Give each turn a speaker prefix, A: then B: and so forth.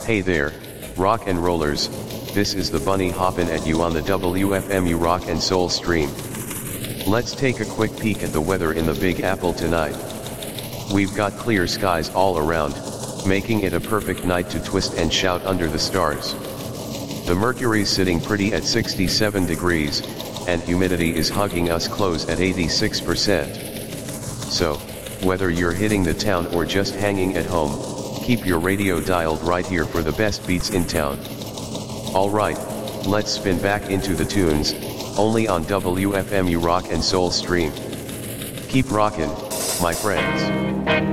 A: Hey there, rock and rollers, this is the bunny hoppin' at you on the WFMU Rock and Soul stream. Let's take a quick peek at the weather in the Big Apple tonight. We've got clear skies all around, making it a perfect night to twist and shout under the stars. The mercury's sitting pretty at 67 degrees, and humidity is hugging us close at 86%. So, whether you're hitting the town or just hanging at home, keep your radio dialed right here for the best beats in town. Alright, let's spin back into the tunes, only on WFMU Rock and Soul stream. Keep rockin', my friends.